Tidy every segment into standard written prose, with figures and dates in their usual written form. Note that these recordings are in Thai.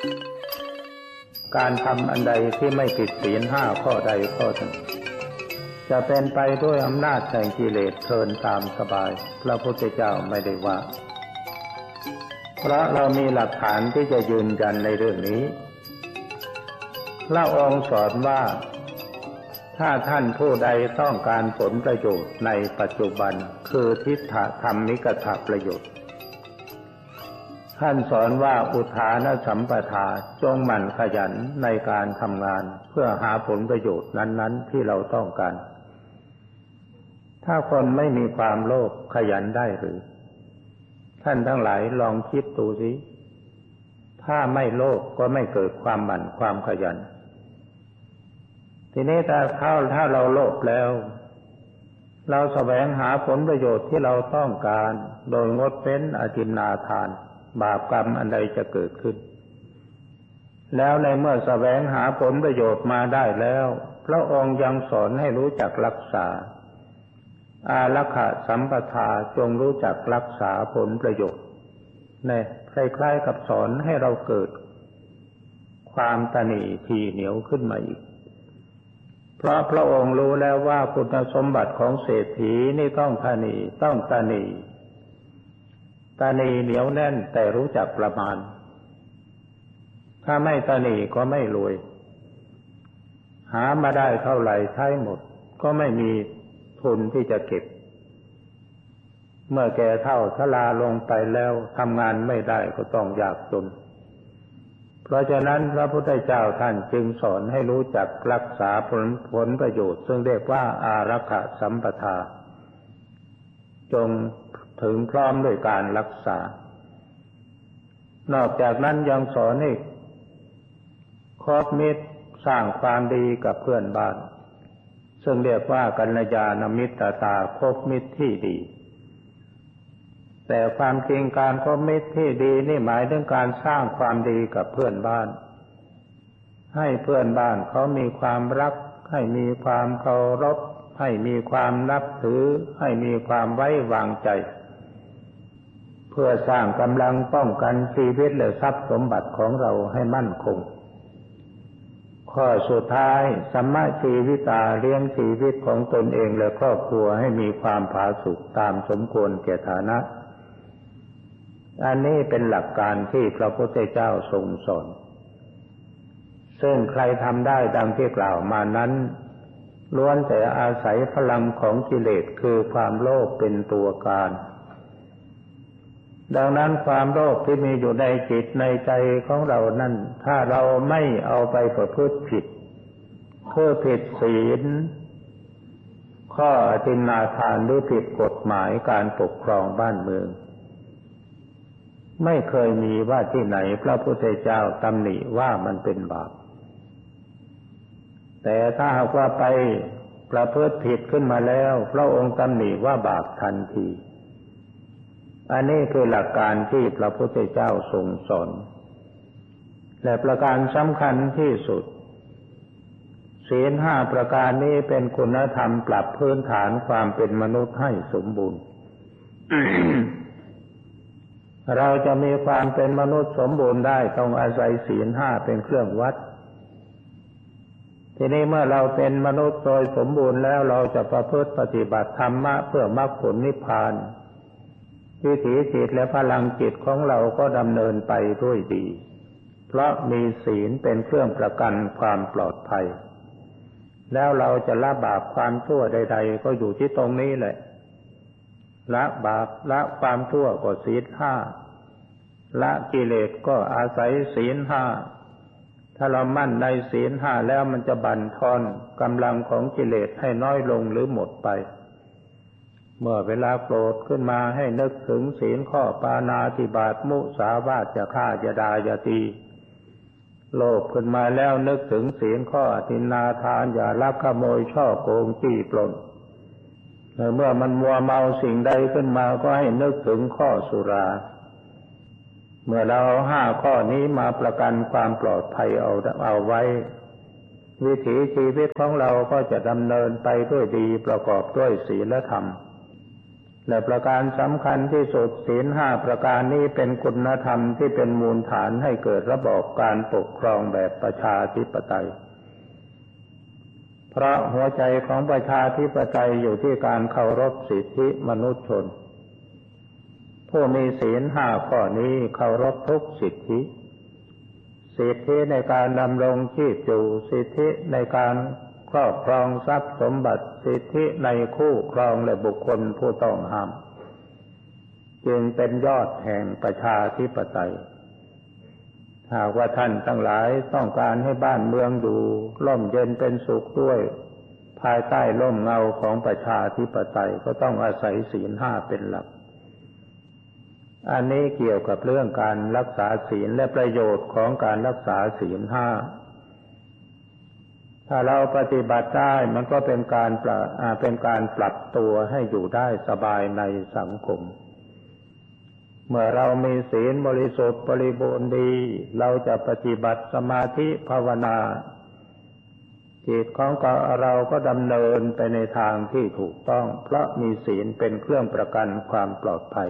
การทำอันใดที่ไม่ผิดศีลห้าข้อใดข้อหนึ่งจะเป็นไปด้วยอำนาจแห่งกิเลสเทินตามสบายพระพุทธเจ้าไม่ได้ว่าเพราะเรามีหลักฐานที่จะยืนยันในเรื่องนี้พระองค์สอนว่าถ้าท่านผู้ใดต้องการผลประโยชน์ในปัจจุบันคือทิฏฐธรรมิกถประโยชน์ท่านสอนว่าอุทานสัมปทาจงหมั่นขยันในการทำงานเพื่อหาผลประโยชน์นั้นๆที่เราต้องการถ้าคนไม่มีความโลภขยันได้หรือท่านทั้งหลายลองคิดดูสิถ้าไม่โลภก็ไม่เกิดความหมั่นความขยันทีนี้ถ้าเราโลภแล้วเราแสวงหาผลประโยชน์ที่เราต้องการโดยงดเว้นอทินนาทานบาปกรรมอันใดจะเกิดขึ้นแล้วในเมื่อแสวงหาผลประโยชน์มาได้แล้วพระองค์ยังสอนให้รู้จักรักษาอารักขสัมปทาจงรู้จักรักษาผลประโยชน์เนี่ยคล้ายๆกับสอนให้เราเกิดความตณีทีเหนียวขึ้นมาอีกเพราะพระองค์รู้แล้วว่าคุณสมบัติของเศรษฐีนี่ต้องตณีเหนียวแน่นแต่รู้จักประมาณถ้าไม่ตณีก็ไม่รวยหามาได้เท่าไหร่ใช้หมดก็ไม่มีทุนที่จะเก็บเมื่อแก่เฒ่าชราลงไปแล้วทำงานไม่ได้ก็ต้องยากจนเพราะฉะนั้นพระพุทธเจ้าท่านจึงสอนให้รู้จักรักษาผลประโยชน์ซึ่งเรียกว่าอารักขสัมปทาจงถึงพร้อมด้วยการรักษานอกจากนั้นยังสอนให้คบมิตรสร้างความดีกับเพื่อนบ้านซึ่งเรียกว่ากัลยาณมิตรตาคบมิตรที่ดีแต่ความจริงการคบมิตรที่ดีนี่หมายถึงการสร้างความดีกับเพื่อนบ้านให้เพื่อนบ้านเขามีความรักให้มีความเคารพให้มีความนับถือให้มีความไว้วางใจเพื่อสร้างกำลังป้องกันชีวิตและทรัพย์สมบัติของเราให้มั่นคงข้อสุดท้ายสัมมาชีวิตาเลี้ยงชีวิตของตนเองและครอบครัวให้มีความผาสุกตามสมควรแก่ฐานะอันนี้เป็นหลักการที่พระพุทธเจ้าทรงสอนซึ่งใครทำได้ดังที่กล่าวมานั้นล้วนแต่อาศัยพลังของกิเลสคือความโลภเป็นตัวการดังนั้นความโลภที่มีอยู่ในจิตในใจของเรานั้นถ้าเราไม่เอาไปประพฤติผิดคือผิดศีลข้ออทินนาทานหรือผิดกฎหมายการปกครองบ้านเมืองไม่เคยมีว่าที่ไหนพระพุทธเจ้าตำหนิว่ามันเป็นบาปแต่ถ้าหากว่าไปประพฤติผิดขึ้นมาแล้วพระองค์ตำหนิว่าบาปทันทีอันนี้คือหลักการที่พระพุทธเจ้าทรงสอนและประการสำคัญที่สุดศีลห้าประการนี้เป็นคุณธรรมปรับพื้นฐานความเป็นมนุษย์ให้สมบูรณ์ เราจะมีความเป็นมนุษย์สมบูรณ์ได้ต้องอาศัยศีลห้าเป็นเครื่องวัดทีนี้เมื่อเราเป็นมนุษย์โดยสมบูรณ์แล้วเราจะประพฤติปฏิบัติธรรมะเพื่อมรรคผลนิพพานวิถีจิตและพลังจิตของเราก็ดำเนินไปด้วยดีเพราะมีศีลเป็นเครื่องประกันความปลอดภัยแล้วเราจะละบาปความชั่วใดๆก็อยู่ที่ตรงนี้แหละละบาปละความชั่วก็ศีลห้าละกิเลสก็อาศัยศีลห้าถ้าเรามั่นในศีลห้าแล้วมันจะบั่นทอนกำลังของกิเลสให้น้อยลงหรือหมดไปเมื่อเวลาโกรธขึ้นมาให้นึกถึงศีลข้อปาณาติบาตมุสาวาทจะฆ่าจะด่าจะตีโลภขึ้นมาแล้วนึกถึงศีลข้ออทินนาทานอย่าลักขโมยฉ้อโกงจี้ปล้นเมื่อมันมัวเมาสิ่งใดขึ้นมาก็ให้นึกถึงข้อสุราเมื่อเราห้าข้อนี้มาประกันความปลอดภัยเอาไว้วิถีชีวิตของเราก็จะดำเนินไปด้วยดีประกอบด้วยศีลธรรมและประการสำคัญที่สุดศีลห้าประการนี้เป็นคุณธรรมที่เป็นมูลฐานให้เกิดระบอบการปกครองแบบประชาธิปไตยเพราะหัวใจของประชาธิปไตยอยู่ที่การเคารพสิทธิมนุษยชนผู้มีศีลห้าข้อนี้เคารพทุกสิทธิสิทธิในการดำรงชีพอยู่สิทธิในการครอบครองทรัพย์สมบัติสิทธิในคู่ครองและบุคคลผู้ต้องห้ามจึงเป็นยอดแห่งประชาธิปไตยหากว่าท่านทั้งหลายต้องการให้บ้านเมืองอยู่ร่มเย็นเป็นสุขด้วยภายใต้ร่มเงาของประชาธิปไตยก็ต้องอาศัยศีลห้าเป็นหลักอันนี้เกี่ยวกับเรื่องการรักษาศีลและประโยชน์ของการรักษาศีลห้าถ้าเราปฏิบัติได้มันก็เป็นการปรับตัวให้อยู่ได้สบายในสังคมเมื่อเรามีศีลบริสุทธิ์บริบูรณ์ดีเราจะปฏิบัติสมาธิภาวนาจิตของเราก็ดำเนินไปในทางที่ถูกต้องเพราะมีศีลเป็นเครื่องประกันความปลอดภัย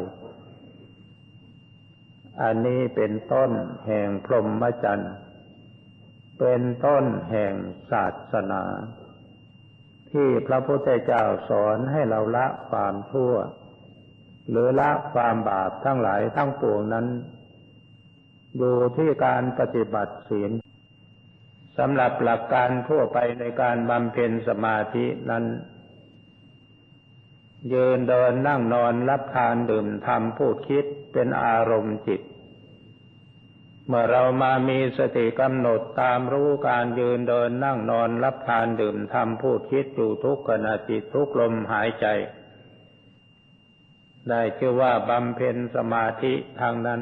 อันนี้เป็นต้นแห่งพรหมจรรย์เป็นต้นแห่งศาสนาที่พระพุทธเจ้าสอนให้เราละความชั่วหรือละความบาปทั้งหลายทั้งปวงนั้นอยู่ที่การปฏิบัติศีลสำหรับหลักการทั่วไปในการบำเพ็ญสมาธินั้นยืนเดินนั่งนอนรับทานดื่มทำพูดคิดเป็นอารมณ์จิตเมื่อเรามามีสติกำหนดตามรู้การยืนเดินนั่งนอนรับทานดื่มทำพูดคิดอยู่ทุกขณะจิตทุกลมหายใจได้ชื่อว่าบำเพ็ญสมาธิทางนั้น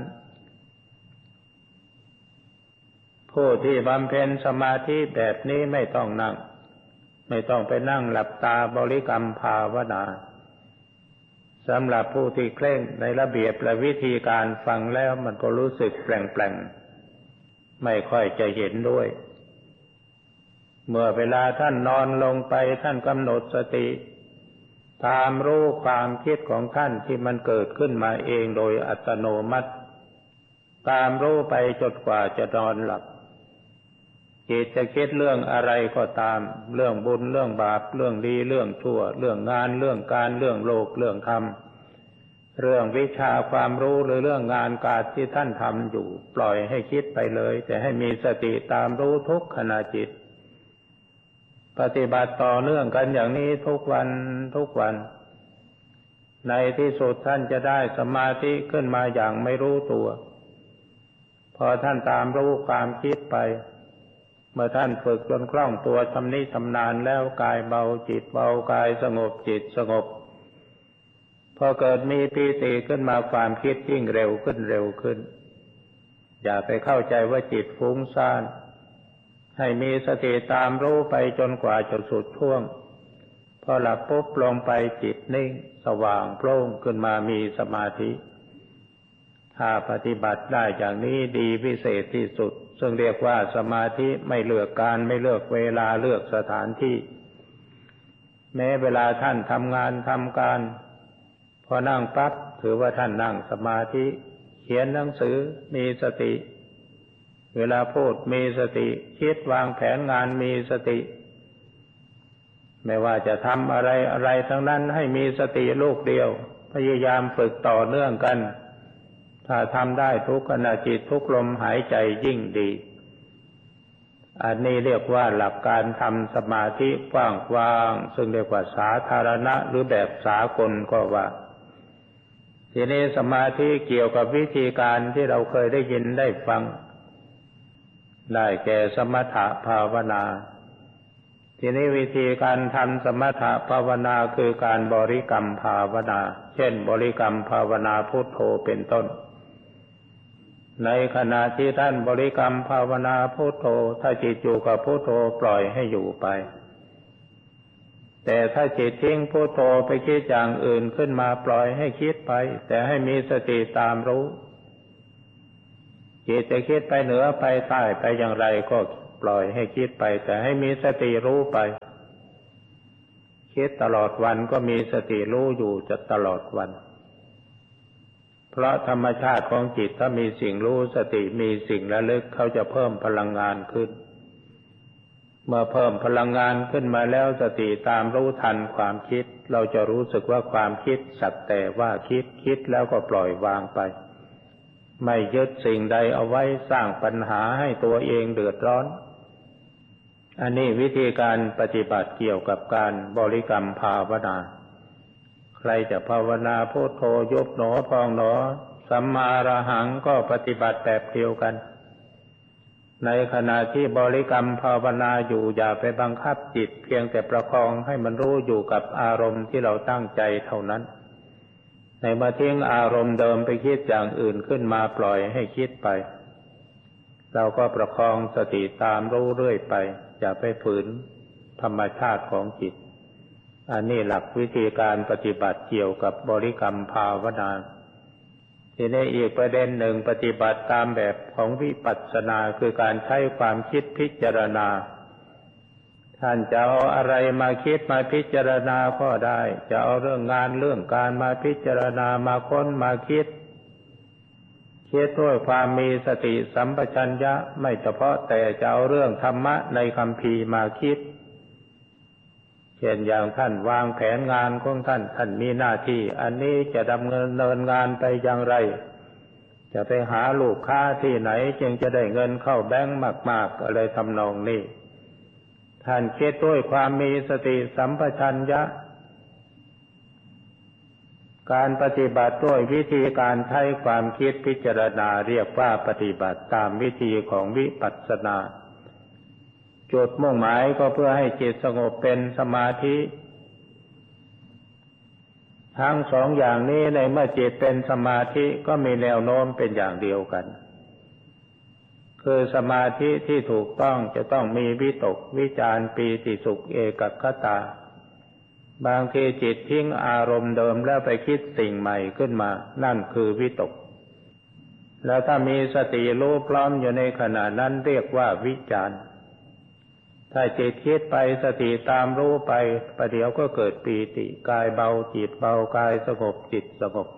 ผู้ที่บำเพ็ญสมาธิแบบนี้ไม่ต้องนั่งไม่ต้องไปนั่งหลับตาบริกรรมภาวนาสำหรับผู้ที่เคร่งในระเบียบและวิธีการฟังแล้วมันก็รู้สึกแปลงๆไม่ค่อยจะเห็นด้วยเมื่อเวลาท่านนอนลงไปท่านกำหนดสติตามรู้ความคิดของท่านที่มันเกิดขึ้นมาเองโดยอัตโนมัติตามรู้ไปจนกว่าจะนอนหลับจิตจะคิดเรื่องอะไรก็ตามเรื่องบุญเรื่องบาปเรื่องดีเรื่องชั่วเรื่องงานเรื่องการเรื่องโลกเรื่องธรรมเรื่องวิชาความรู้หรือเรื่องงานการที่ท่านทำอยู่ปล่อยให้คิดไปเลยแต่ให้มีสติตามรู้ทุกขณะจิตปฏิบัติต่อเนื่องกันอย่างนี้ทุกวันในที่สุดท่านจะได้สมาธิขึ้นมาอย่างไม่รู้ตัวพอท่านตามรู้ความคิดไปเมื่อท่านฝึกจนคล่องตัวชำนิชำนาญแล้วกายเบาจิตเบากายสงบจิตสงบพอเกิดมีปีติขึ้นมาความคิดยิ่งเร็วขึ้นอย่าไปเข้าใจว่าจิตฟุ้งซ่านให้มีสติตามรู้ไปจนกว่าจะสุดท่วงพอหลับปุ๊บลงไปจิตนิ่งสว่างโปร่งขึ้นมามีสมาธิถ้าปฏิบัติได้อย่างนี้ดีพิเศษที่สุดซึ่งเรียกว่าสมาธิไม่เลือกการไม่เลือกเวลาเลือกสถานที่แม้เวลาท่านทำงานทำการพอนั่งปั๊บถือว่าท่านนั่งสมาธิเขียนหนังสือมีสติเวลาพูดมีสติคิดวางแผนงานมีสติไม่ว่าจะทำอะไรทั้งนั้นให้มีสติลูกเดียวพยายามฝึกต่อเนื่องกันถ้าทำได้ทุกขณะจิตทุกลมหายใจยิ่งดีอันนี้เรียกว่าหลักการทำสมาธิกว้างๆซึ่งเรียกว่าสาธารณะหรือแบบสากลก็ว่าทีนี้สมาธิเกี่ยวกับวิธีการที่เราเคยได้ยินได้ฟังได้แก่สมถภาวนาทีนี้วิธีการทำสมถภาวนาคือการบริกรรมภาวนาเช่นบริกรรมภาวนาพุทโธเป็นต้นในขณะที่ท่านบริกรรมภาวนาพุทโธถ้าจิตอยู่กับพุทโธปล่อยให้อยู่ไปแต่ถ้าจิตทิ้งพุทโธไปคิดอย่างอื่นขึ้นมาปล่อยให้คิดไปแต่ให้มีสติตามรู้จิตจะคิดไปเหนือไปใต้ไปอย่างไรก็ปล่อยให้คิดไปแต่ให้มีสติรู้ไปคิดตลอดวันก็มีสติรู้อยู่จะตลอดวันเพราะธรรมชาติของจิตถ้ามีสิ่งรู้สติมีสิ่งระลึกเขาจะเพิ่มพลังงานขึ้นเมื่อเพิ่มพลังงานขึ้นมาแล้วสติตามรู้ทันความคิดเราจะรู้สึกว่าความคิดสักแต่ว่าคิดแล้วก็ปล่อยวางไปไม่ยึดสิ่งใดเอาไว้สร้างปัญหาให้ตัวเองเดือดร้อนอันนี้วิธีการปฏิบัติเกี่ยวกับการบริกรรมภาวนาใครจะภาวนาพุทโธยุบหนอพองหนอสัมมาอรหังก็ปฏิบัติแบบเดียวกันในขณะที่บริกรรมภาวนาอยู่อย่าไปบังคับจิตเพียงแต่ประคองให้มันรู้อยู่กับอารมณ์ที่เราตั้งใจเท่านั้นในเมื่อทิ้งอารมณ์เดิมไปคิดอย่างอื่นขึ้นมาปล่อยให้คิดไปเราก็ประคองสติตามรู้เรื่อยไปอย่าไปฝืนธรรมชาติของจิตอันนี้หลักวิธีการปฏิบัติเกี่ยวกับบริกรรมภาวนาทีนี้อีกประเด็นหนึ่งปฏิบัติตามแบบของวิปัสสนาคือการใช้ความคิดพิจารณาท่านจะเอาอะไรมาคิดมาพิจารณาก็ได้จะเอาเรื่องงานเรื่องการมาพิจารณามาค้นมาคิดด้วยความมีสติสัมปชัญญะไม่เฉพาะแต่จะเอาเรื่องธรรมะในคัมภีร์มาคิดเช่นอย่างท่านวางแผนงานของท่านมีหน้าที่อันนี้จะดำเนินงานไปอย่างไรจะไปหาลูกค้าที่ไหนจึงจะได้เงินเข้าแบงก์มากๆอะไรทำนองนี้ท่านคิดด้วยความมีสติสัมปชัญญะการปฏิบัติด้วยวิธีการใช้ความคิดพิจารณาเรียกว่าปฏิบัติตามวิธีของวิปัสสนาจุดมุ่งหมายก็เพื่อให้จิตสงบเป็นสมาธิทั้งสองอย่างนี้ในเมื่อจิตเป็นสมาธิก็มีแนวโน้มเป็นอย่างเดียวกันคือสมาธิที่ถูกต้องจะต้องมีวิตกวิจารปีติสุขเอกคตาบางทีจิตทิ้งอารมณ์เดิมแล้วไปคิดสิ่งใหม่ขึ้นมานั่นคือวิตกแล้วถ้ามีสติรู้พร้อมอยู่ในขณะนั้นเรียกว่าวิจารถ้าจิตคิดไปสติตามรู้ไปประเดี๋ยวก็เกิดปีติกายเบาจิตเบากายสงบจิตสงบ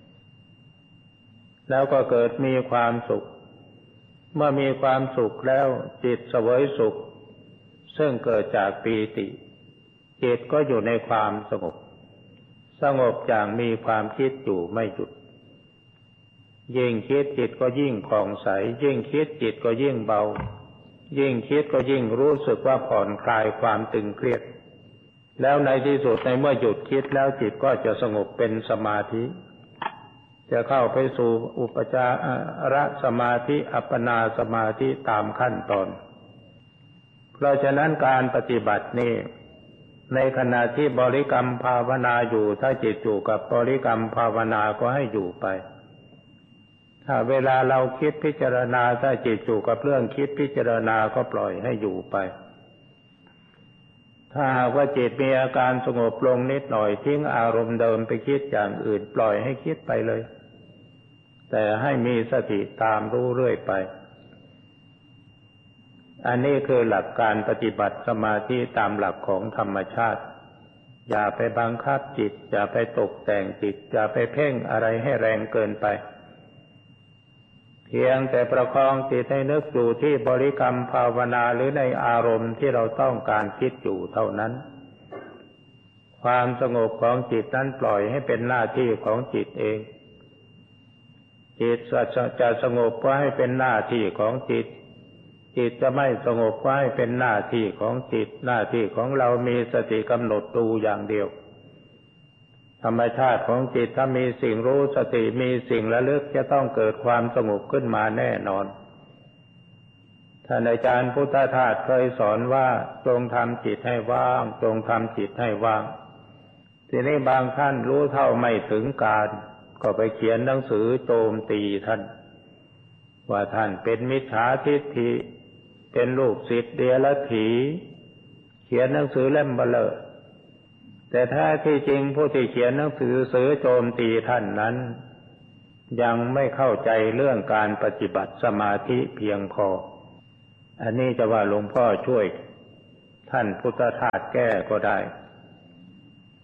แล้วก็เกิดมีความสุขเมื่อมีความสุขแล้วจิตเสวยสุขซึ่งเกิดจากปีติจิตก็อยู่ในความสงบอย่างมีความคิดอยู่ไม่หยุดยิ่งคิดจิตก็ยิ่งผ่องใสยิ่งคิดจิตก็ยิ่งเบายิ่งคิดก็ยิ่งรู้สึกว่าผ่อนคลายความตึงเครียดแล้วในที่สุดในเมื่อหยุดคิดแล้วจิตก็จะสงบเป็นสมาธิจะเข้าไปสู่อุปจารสมาธิอัปปนาสมาธิตามขั้นตอนเพราะฉะนั้นการปฏิบัตินี้ในขณะที่บริกรรมภาวนาอยู่ถ้าจิตอยู่กับบริกรรมภาวนาก็ให้อยู่ไปถ้าเวลาเราคิดพิจารณาถ้าจิตอยู่กับเรื่องคิดพิจารณาก็ปล่อยให้อยู่ไปถ้าหากว่าจิตมีอาการสงบลงนิดหน่อยทิ้งอารมณ์เดิมไปคิดอย่างอื่นปล่อยให้คิดไปเลยแต่ให้มีสติตามรู้เรื่อยไปอันนี้คือหลักการปฏิบัติสมาธิตามหลักของธรรมชาติอย่าไปบังคับจิตอย่าไปตกแต่งจิตอย่าไปเพ่งอะไรให้แรงเกินไปเพียงแต่ประคองจิตให้นึกอยู่ที่บริกรรมภาวนาหรือในอารมณ์ที่เราต้องการคิดอยู่เท่านั้นความสงบของจิตนั้นปล่อยให้เป็นหน้าที่ของจิตเองจิตจะสงบก็ให้เป็นหน้าที่ของจิตจิตจะไม่สงบก็ให้เป็นหน้าที่ของจิตหน้าที่ของเรามีสติกำหนดดูอย่างเดียวธรรมชาติของจิตถ้ามีสิ่งรู้สติมีสิ่งระลึกจะต้องเกิดความสงบขึ้นมาแน่นอนท่านอาจารย์พุทธทาสเคยสอนว่าจงทำจิตให้ว่างจงทำจิตให้ว่างทีนี้บางท่านรู้เท่าไม่ถึงการก็ไปเขียนหนังสือโจมตีท่านว่าท่านเป็นมิจฉาทิฏฐิเป็นลูกศิษย์เดรัจฉีเขียนหนังสือเล่มเบ้อเร่อแต่แท้ที่จริงผู้ที่เขียนหนังสือโจมตีท่านนั้นยังไม่เข้าใจเรื่องการปฏิบัติสมาธิเพียงพออันนี้จะว่าหลวงพ่อช่วยท่านพุทธทาสแก้ก็ได้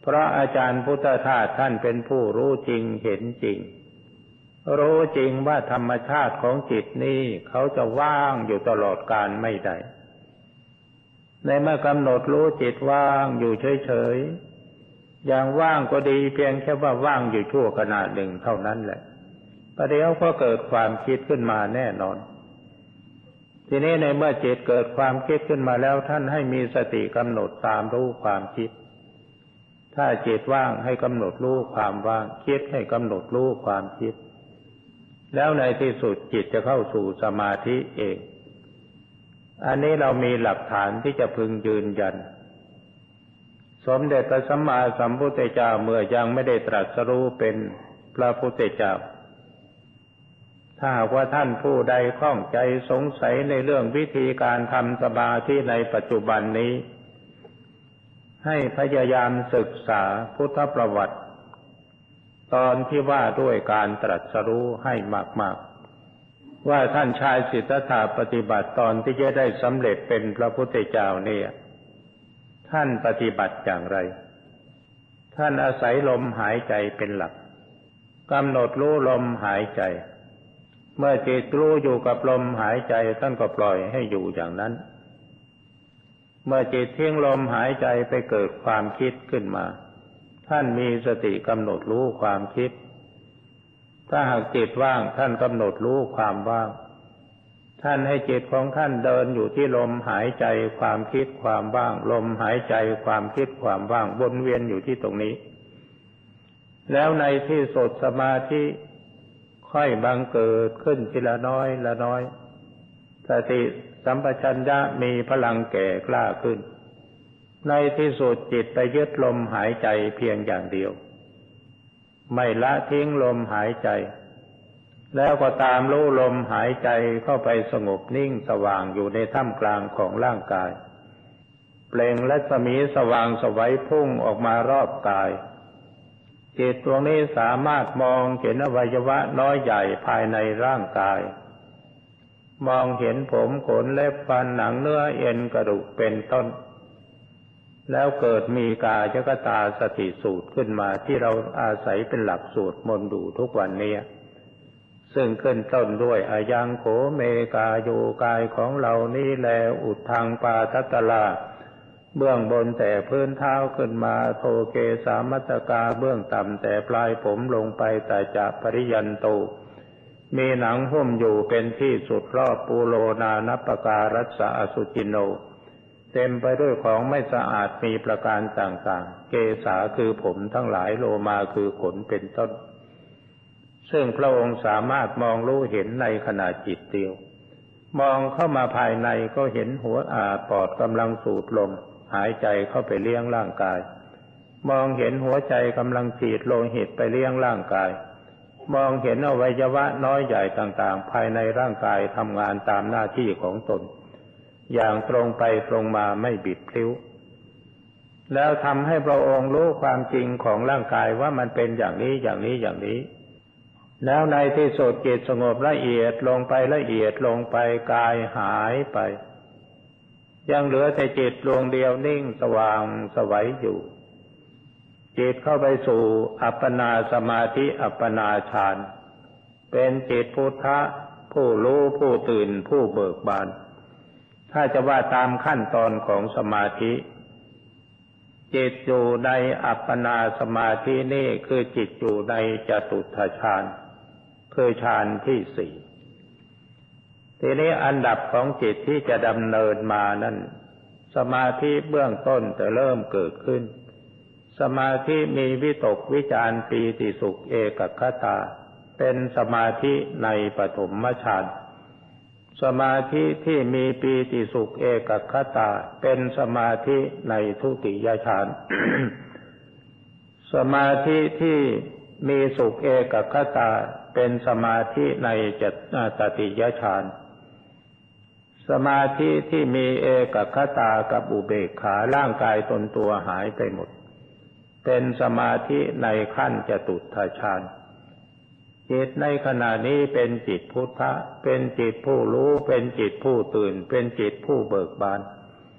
เพราะอาจารย์พุทธทาสท่านเป็นผู้รู้จริงเห็นจริงรู้จริงว่าธรรมชาติของจิตนี้เขาจะว่างอยู่ตลอดกาลไม่ได้ในเมื่อกำหนดรู้จิตว่างอยู่เฉยๆอย่างว่างก็ดีเพียงแค่ว่าว่างอยู่ชั่วขณะหนึ่งเท่านั้นแหละประเดี๋ยวก็เกิดความคิดขึ้นมาแน่นอนทีนี้ในเมื่อจิตเกิดความคิดขึ้นมาแล้วท่านให้มีสติกำหนดตามรู้ความคิดถ้าจิตว่างให้กำหนดรู้ความว่างคิดให้กำหนดรู้ความคิดแล้วในที่สุดจิตจะเข้าสู่สมาธิเองอันนี้เรามีหลักฐานที่จะพึงยืนยันสมเด็จพระสัมมาสัมพุทธเจ้าเมื่อยังไม่ได้ตรัสรู้เป็นพระพุทธเจ้าถ้าหากว่าท่านผู้ใดข้องใจสงสัยในเรื่องวิธีการทำสมาธิในปัจจุบันนี้ให้พยายามศึกษาพุทธประวัติตอนที่ว่าด้วยการตรัสรู้ให้มากๆว่าท่านชายสิทธัตถะปฏิบัติตอนที่จะได้สำเร็จเป็นพระพุทธเจ้าเนี่ยท่านปฏิบัติอย่างไรท่านอาศัยลมหายใจเป็นหลักกำหนดรู้ลมหายใจเมื่อจิตรู้อยู่กับลมหายใจท่านก็ปล่อยให้อยู่อย่างนั้นเมื่อจิตทิ้งลมหายใจไปเกิดความคิดขึ้นมาท่านมีสติกำหนดรู้ความคิดถ้าหากจิตว่างท่านกำหนดรู้ความว่างท่านให้จิตของท่านเดินอยู่ที่ลมหายใจความคิดความว่างลมหายใจความคิดความว่างวนเวียนอยู่ที่ตรงนี้แล้วในที่สุดสมาธิค่อยบังเกิดขึ้นทีละน้อยละน้อยสติสัมปชัญญะมีพลังแก่กล้าขึ้นในที่สุดจิตไปยึดลมหายใจเพียงอย่างเดียวไม่ละทิ้งลมหายใจแล้วก็ตามรู้ลมหายใจเข้าไปสงบนิ่งสว่างอยู่ในท่ามกลางของร่างกายเปล่งรัศมีสว่างไสวพุ่งออกมารอบกายจิตดวงนี้สามารถมองเห็นอวัยวะน้อยใหญ่ภายในร่างกายมองเห็นผมขนเล็บฟันหนังเนื้อเอ็นกระดูกเป็นต้นแล้วเกิดมีกายคตาสติสูตรขึ้นมาที่เราอาศัยเป็นหลักสูตรมนต์ดูทุกวันนี้ซึ่งขึ้นต้นด้วยอายังโขเมกาโยกายของเรานี้แลอุดทางปาทัตตลาเบื้องบนแต่พื้นเท้าขึ้นมาโทเกสามัตตกาเบื้องต่ำแต่ปลายผมลงไปแต่จะปริยันโตมีหนังหุ้มอยู่เป็นที่สุดรอบปูโลนานัปปการัสสะอสุจิโนเต็มไปด้วยของไม่สะอาดมีประการต่างๆเกสาคือผมทั้งหลายโลมาคือขนเป็นต้นซึ่งพระองค์สามารถมองรู้เห็นในขณะจิตเดียวมองเข้ามาภายในก็เห็นหัวปอดกำลังสูดลมหายใจเข้าไปเลี้ยงร่างกายมองเห็นหัวใจกำลังฉีดโลหิตไปเลี้ยงร่างกายมองเห็นอวัยวะน้อยใหญ่ต่างๆภายในร่างกายทำงานตามหน้าที่ของตนอย่างตรงไปตรงมาไม่บิดพลิ้วแล้วทำให้พระองค์รู้ความจริงของร่างกายว่ามันเป็นอย่างนี้อย่างนี้อย่างนี้แล้วในที่สุดจิตสงบละเอียดลงไปละเอียดลงไปกายหายไปยังเหลือแต่จิตดวงเดียวนิ่งสว่างไสวอยู่จิตเข้าไปสู่อัปปนาสมาธิอัปปนาฌานเป็นจิตพุทธะผู้รู้ผู้ตื่นผู้เบิกบานถ้าจะว่าตามขั้นตอนของสมาธิจิตอยู่ในอัปปนาสมาธินี่คือจิตอยู่ในจตุตถฌานคือฌานที่สี่ทีนี้อันดับของจิตที่จะดำเนินมานั้นสมาธิเบื้องต้นจะเริ่มเกิดขึ้นสมาธิมีวิตกวิจารปีติสุขเอกคตาเป็นสมาธิในปฐมฌานสมาธิที่มีปีติสุขเอกคตาเป็นสมาธิในทุติยฌาน สมาธิที่มีสุขเอกคตาเป็นสมาธิในตติยฌานสมาธิที่มีเอกคตากับอุเบกขาร่างกายตนตัวหายไปหมดเป็นสมาธิในขั้นจตุตถฌานจิตในขณะนี้เป็นจิตพุทธะเป็นจิตผู้รู้เป็นจิตผู้ตื่นเป็นจิตผู้เบิกบาน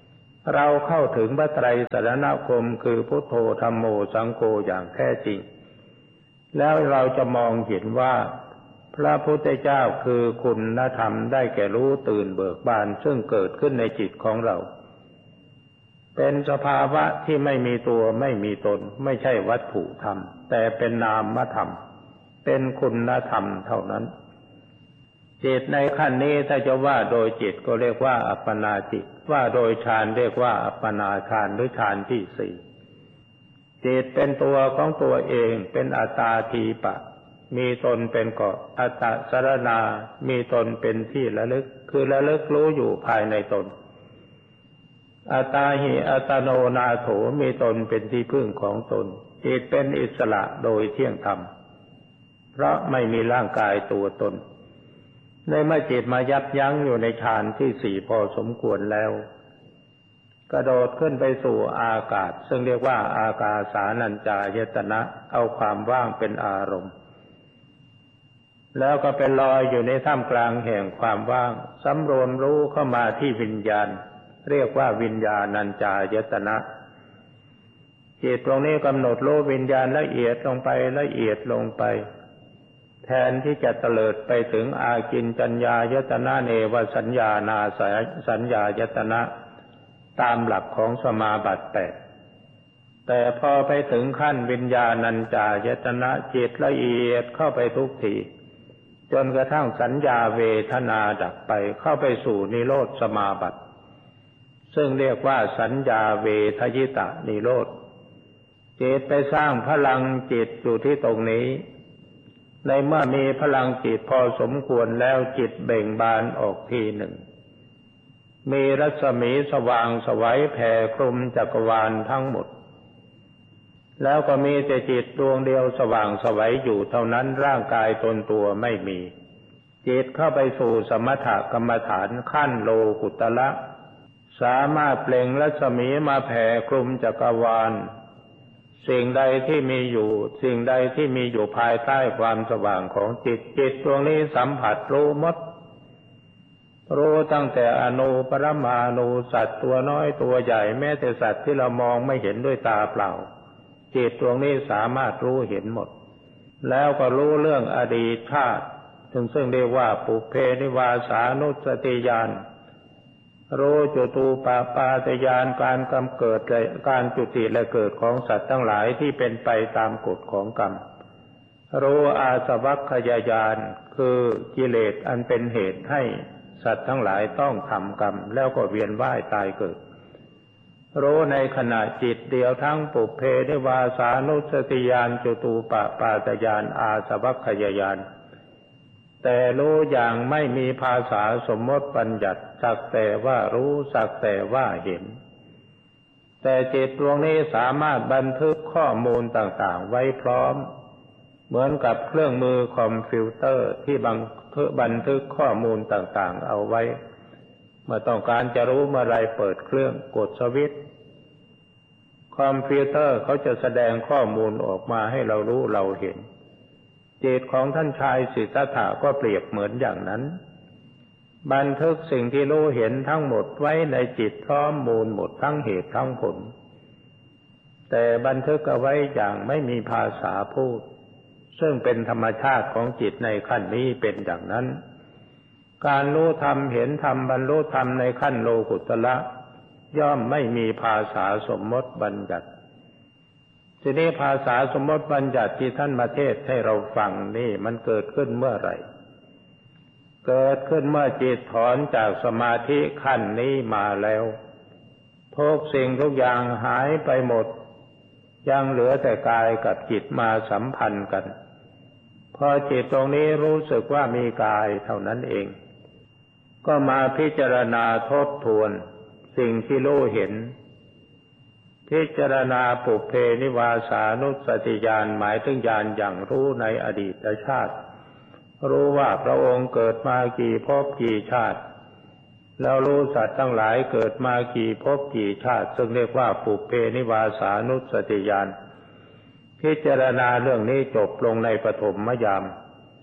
เราเข้าถึงพระไตรสรณคมคือพุทโธธัมโมสังโฆอย่างแท้จริงแล้วเราจะมองเห็นว่าพระพุทธเจ้าคือคุณธรรมได้แก่รู้ตื่นเบิกบานซึ่งเกิดขึ้นในจิตของเราเป็นสภาวะที่ไม่มีตัวไม่มีตนไม่ใช่วัตถุธรรมแต่เป็นนามธรรมเป็นคุณธรรมเท่านั้นจิตในขั้นนี้ถ้าจะว่าโดยจิตก็เรียกว่าอัปปนาจิตว่าโดยฌานเรียกว่าอัปปนาฌานหรือฌานที่สี่จิตเป็นตัวของตัวเองเป็นอัตตาทีปะมีตนเป็นเกาะอัตตสรณามีตนเป็นที่ระลึกคือระลึกรู้อยู่ภายในตนอัตตาหิอัตโนนาโถมีตนเป็นที่พึ่งของตนจิตเป็นอิสระโดยเที่ยงธรรมเพราะไม่มีร่างกายตัวตนในเมื่อจิตมายับยั้งอยู่ในฌานที่สี่พอสมควรแล้วกระโดดขึ้นไปสู่อากาศซึ่งเรียกว่าอากาสานัญจายตนะเอาความว่างเป็นอารมณ์แล้วก็เป็นลอยอยู่ในท่ามกลางแห่งความว่างสำรวมรู้เข้ามาที่วิญญาณเรียกว่าวิญญาณัญจายตนะจิตตรงนี้กำหนดรู้วิญญาณละเอียดลงไปละเอียดลงไปแทนที่จะเตลิดไปถึงอากินจัญญายตนะเนวสัญญานาสัญญายตนะตามหลักของสมาบัติ8แต่พอไปถึงขั้นวิญญาณัญจายตนะจิตละเอียดเข้าไปทุกทีจนกระทั่งสัญญาเวทนาดับไปเข้าไปสู่นิโรธสมาบัติซึ่งเรียกว่าสัญญาเวทยิตะนิโรธจิตไปสร้างพลังจิตอยู่ที่ตรงนี้ในเมื่อมีพลังจิตพอสมควรแล้วจิตเบ่งบานออกทีหนึ่งมีรัศมีสว่างไสวแผ่คลุมจักรวาลทั้งหมดแล้วก็มีแต่จิตดวงเดียวสว่างไสวอยู่เท่านั้นร่างกายตนตัวไม่มีจิตเข้าไปสู่สมถกรรมฐานขั้นโลกุตระสามารถเปล่งรัศมีมาแผ่คลุมจักรวาลสิ่งใดที่มีอยู่ภายใต้ความสว่างของจิตดวงนี้สัมผัสรู้หมดรู้ตั้งแต่อนูปรมาณูสัตว์ตัวน้อยตัวใหญ่แม้แต่สัตว์ที่เรามองไม่เห็นด้วยตาเปล่าจิตดวงนี้สามารถรู้เห็นหมดแล้วก็รู้เรื่องอดีตชาติซึ่งเรียกว่าปุเพนิวาสานุสติญาณรู้จตูปปาตญาณการกำเกิดการจุติและเกิดของสัตว์ทั้งหลายที่เป็นไปตามกฎของกรรมรู้อาสวัคคยญาณคือกิเลสอันเป็นเหตุให้สัตว์ทั้งหลายต้องทำกรรมแล้วก็เวียนว่ายตายเกิดรู้ในขณะจิตเดียวทั้งปุเพนิวาสานุสติญาณจตูปปาตญาณอาสวัคคยญาณแต่รู้อย่างไม่มีภาษาสมมติบัญญัติสักแต่ว่ารู้สักแต่ว่าเห็นแต่จิตดวงนี้สามารถบันทึกข้อมูลต่างๆไว้พร้อมเหมือนกับเครื่องมือคอมพิวเตอร์ที่บันทึกข้อมูลต่างๆเอาไว้เมื่อต้องการจะรู้เมื่อไรเปิดเครื่องกดสวิตช์คอมพิวเตอร์เขาจะแสดงข้อมูลออกมาให้เรารู้เราเห็นจิตของท่านชายสิทธัตถะก็เปรียบเหมือนอย่างนั้นบันทึกสิ่งที่รู้เห็นทั้งหมดไว้ในจิตพร้อมมูลหมดทั้งเหตุทั้งผลแต่บันทึกเอาไว้อย่างไม่มีภาษาพูดซึ่งเป็นธรรมชาติของจิตในขั้นนี้เป็นอย่างนั้นการรู้ธรรมเห็นธรรมบรรลุธรรมในขั้นโลกุตระย่อมไม่มีภาษาสมมติบัญญัติทีนี้ภาษาสมมติบัญญัติที่ท่านมาเทศให้เราฟังนี่มันเกิดขึ้นเมื่อไหร่เกิดขึ้นเมื่อจิตถอนจากสมาธิขั้นนี้มาแล้วทุกสิ่งทุกอย่างหายไปหมดยังเหลือแต่กายกับจิตมาสัมพันธ์กันพอจิตตรงนี้รู้สึกว่ามีกายเท่านั้นเองก็มาพิจารณาทบทวนสิ่งที่รู้เห็นพิจารณาปุเพนิวาสานุสติญาณหมายถึงญาณอย่างรู้ในอดีตชาติรู้ว่าพระองค์เกิดมากี่ภพกี่ชาติแล้วรู้สัตว์ทั้งหลายเกิดมากี่ภพกี่ชาติซึ่งเรียกว่าปุเพนิวาสานุสติญาณพิจารณาเรื่องนี้จบลงในปฐมยาม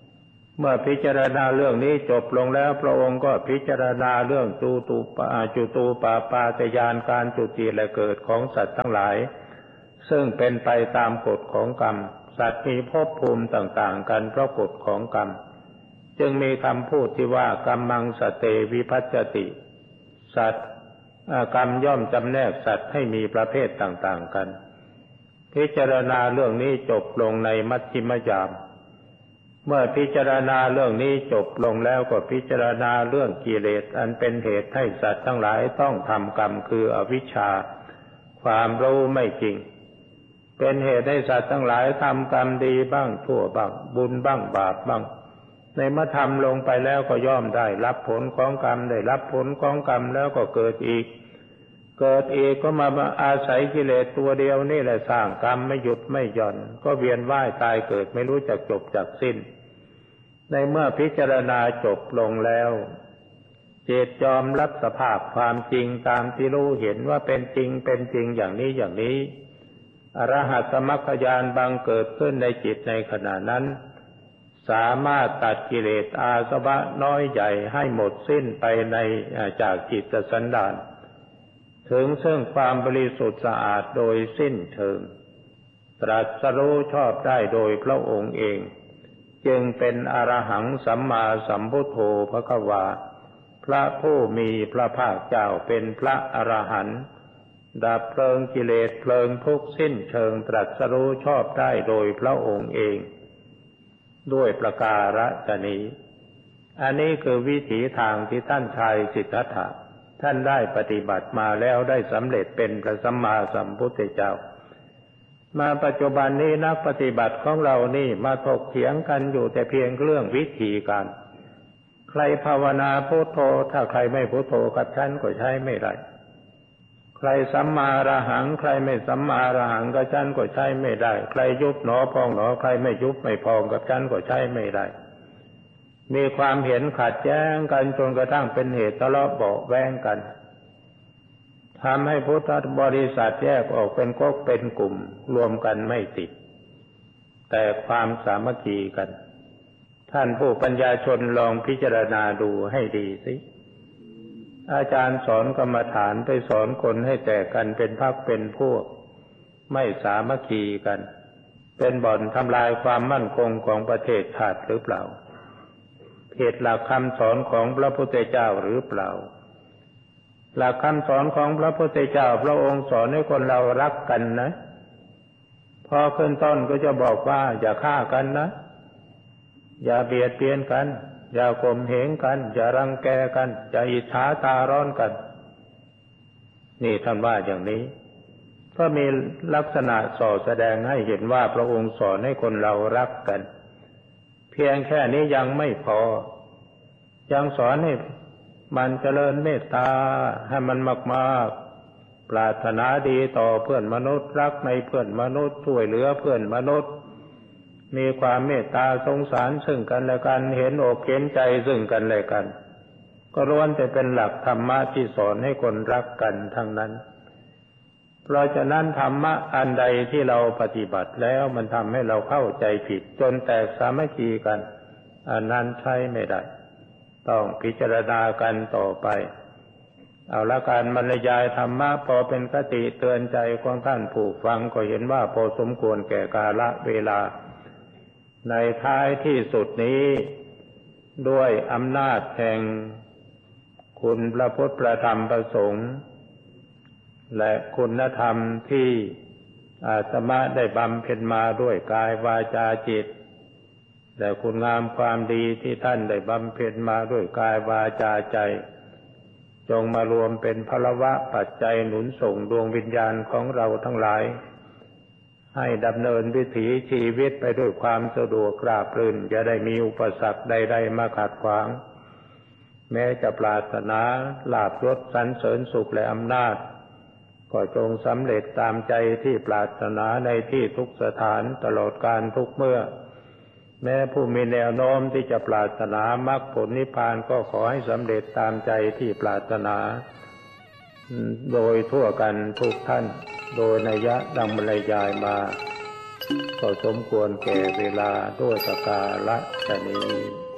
เมื่อพิจารณาเรื่องนี้จบลงแล้วพระองค์ก็พิจารณาเรื่องจุตูปปาตญาณการจุติและเกิดของสัตว์ทั้งหลายซึ่งเป็นไปตามกฎของกรรมสัตว์มีภพภูมิต่างๆกันเพราะกฎของกรรมจึงมีคำพูดที่ว่ากัมมังสเตวิภัจจติสัตว์กรรมย่อมจำแนกสัตว์ให้มีประเภทต่างๆกันพิจารณาเรื่องนี้จบลงในมัชฌิมยามเมื่อพิจารณาเรื่องนี้จบลงแล้วก็พิจารณาเรื่องกิเลสอันเป็นเหตุให้สัตว์ทั้งหลายต้องทำกรรมคืออวิชชาความรู้ไม่จริงเป็นเหตุให้สัตว์ทั้งหลายทำกรรมดีบ้างชั่วบ้างบุญบ้างบาปบ้างในเมื่อทำลงไปแล้วก็ย่อมได้รับผลของกรรมได้รับผลของกรรมแล้วก็เกิดอีกก็มาอาศัยกิเลสตัวเดียวนี่แหละสร้างกรรมไม่หยุดไม่หย่อนก็เวียนว่ายตายเกิดไม่รู้จักจบจักสิ้นในเมื่อพิจารณาจบลงแล้วจิตยอมรับสภาพความจริงตามที่รู้เห็นว่าเป็นจริงอย่างนี้อรหัตตมรรคญาณบังเกิดขึ้นในจิตในขณะนั้นสามารถตัดกิเลสอาสวะน้อยใหญ่ให้หมดสิ้นไปในจากจิตสันดานถึงซึ่งความบริสุทธิ์สะอาดโดยสิ้นเชิงตรัสรู้ชอบได้โดยพระองค์เองจึงเป็นอรหังสัมมาสัมพุทโธภควาพระผู้มีพระภาคเจ้าเป็นพระอรหันต์ดับเพลิงกิเลสเพลิงทุกข์สิ้นเชิงตรัสรู้ชอบได้โดยพระองค์เองด้วยประการฉนี้อันนี้คือวิถีทางที่ท่านชายสิทธัตถะท่านได้ปฏิบัติมาแล้วได้สำเร็จเป็นพระสัมมาสัมพุทธเจ้ามาปัจจุบันนี้นักปฏิบัติของเรานี่มาถกเถียงกันอยู่แต่เพียงเรื่องวิธีการใครภาวนาพุทโธถ้าใครไม่พุทโธกับฉันก็ใช้ไม่ได้ใครสัมมาอรหังใครไม่สัมมาอรหังกับฉันก็ใช้ไม่ได้ใครยุบหนอพองหนอใครไม่ยุบไม่พองกับฉันก็ใช้ไม่ได้มีความเห็นขัดแย้งกันจนกระทั่งเป็นเหตุทะเลาะเบาะแว้งกันทำให้พุทธบริษัทแยกออกเป็นก๊กเป็นกลุ่มรวมกันไม่ติดแต่ความสามัคคีกันท่านผู้ปัญญาชนลองพิจารณาดูให้ดีสิอาจารย์สอนกรรมฐานไปสอนคนให้แตกกันเป็นพรรคเป็นพวกไม่สามัคคีกันเป็นบ่อนทำลายความมั่นคงของประเทศชาติหรือเปล่าผิดหลักคำสอนของพระพุทธเจ้าหรือเปล่าหลักคำสอนของพระพุทธเจ้าพระองค์สอนให้คนเรารักกันนะพอขึ้นต้นก็จะบอกว่าอย่าฆ่ากันนะอย่าเบียดเบียนกันอย่าข่มเหงกันอย่ารังแกกันอย่าอิจฉาตาร้อนกันนี่ท่านว่าอย่างนี้ก็มีลักษณะส่อแสดงให้เห็นว่าพระองค์สอนให้คนเรารักกันเพียงแค่นี้ยังไม่พอยังสอนให้มันเจริญเมตตาให้มันมากๆปรารถนาดีต่อเพื่อนมนุษย์รักในเพื่อนมนุษย์ช่วยเหลือเพื่อนมนุษย์มีความเมตตาสงสารซึ่งกันและกันเห็นอกเห็นใจซึ่งกันและกันก็ล้วนแต่เป็นหลักธรรมะที่สอนให้คนรักกันทั้งนั้นเพราะฉะนั้นธรรมะอันใดที่เราปฏิบัติแล้วมันทำให้เราเข้าใจผิดจนแตกสามัคคีกันอันนั้นใช้ไม่ได้ต้องพิจารณากันต่อไปเอาละการบรรยายธรรมะพอเป็นคติเตือนใจของท่านผู้ฟังก็เห็นว่าพอสมควรแก่กาลเวลาในท้ายที่สุดนี้ด้วยอำนาจแห่งคุณพระพุทธพระธรรมพระสงฆ์และคุณธรรมที่อาตมาได้บำเพ็ญมาด้วยกายวาจาจิตและคุณงามความดีที่ท่านได้บำเพ็ญมาด้วยกายวาจาใจจงมารวมเป็นพลวะปัจจัยหนุนส่งดวงวิญญาณของเราทั้งหลายให้ดำเนินวิถีชีวิตไปด้วยความสะดวกราบรื่นอย่าได้มีอุปสรรคใดๆมาขัดขวางแม้จะปรารถนาลาภยศสรรเสริญสุขและอำนาจก็จงสำเร็จตามใจที่ปรารถนาในที่ทุกสถานตลอดกาลทุกเมื่อแม้ผู้มีแนวโน้มที่จะปรารถนามรรคผลนิพพานก็ขอให้สำเร็จตามใจที่ปรารถนาโดยทั่วกันทุกท่านโดยนัยยะดังบรรยายมาก็สมควรแก่เวลาด้วยประการฉะนี้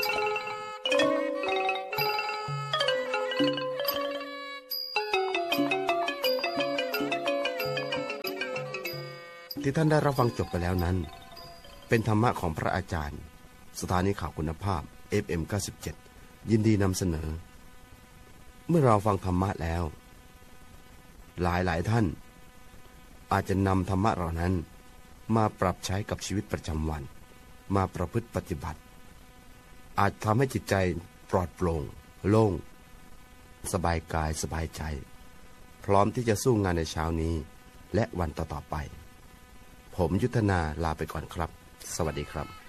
ที่ท่านได้รับฟังจบไปแล้วนั้นเป็นธรรมะของพระอาจารย์สถานีข่าวคุณภาพ FM 97 ยินดีนำเสนอเมื่อเราฟังธรรมะแล้วหลายท่านอาจจะนำธรรมะเหล่านั้นมาปรับใช้กับชีวิตประจำวันมาประพฤติปฏิบัติอาจทำให้จิตใจปลอดโปร่งโล่งสบายกายสบายใจพร้อมที่จะสู้งานในเช้านี้และวันต่อๆไปผมยุทธนาลาไปก่อนครับสวัสดีครับ